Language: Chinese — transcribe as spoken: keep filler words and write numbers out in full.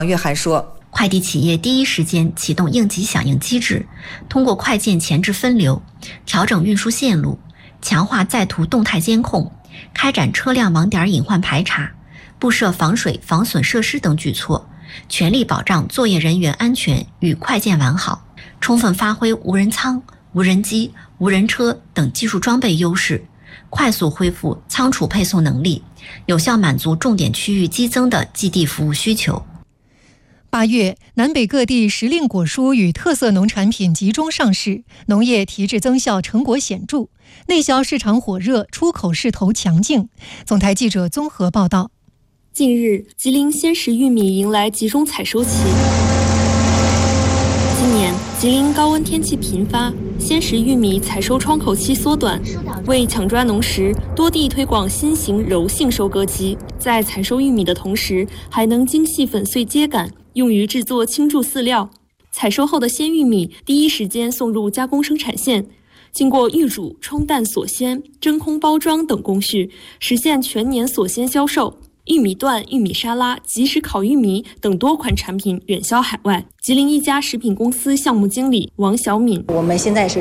岳涵说， 快递企业第一时间启动应急响应机制，通过快件前置分流，调整运输线路，强化在途动态监控，开展车辆网点隐患排查，布设防水防损设施等举措，全力保障作业人员安全与快件完好，充分发挥无人仓、无人机、无人车等技术装备优势，快速恢复仓储配送能力，有效满足重点区域激增的基地服务需求。 八月，南北各地时令果蔬与特色农产品集中上市，农业提质增效成果显著，内销市场火热，出口势头强劲。总台记者综合报道。 近日，吉林鲜食玉米迎来集中采收期。今年吉林高温天气频发，鲜食玉米采收窗口期缩短，为抢抓农时，多地推广新型柔性收割机，在采收玉米的同时，还能精细粉碎秸秆，用于制作青贮饲料。采收后的鲜玉米第一时间送入加工生产线，经过预煮、冲淡锁鲜、真空包装等工序，实现全年锁鲜销售。玉米段、玉米沙拉、即食烤玉米等多款产品远销海外。吉林一家食品公司项目经理王小敏： 我们现在是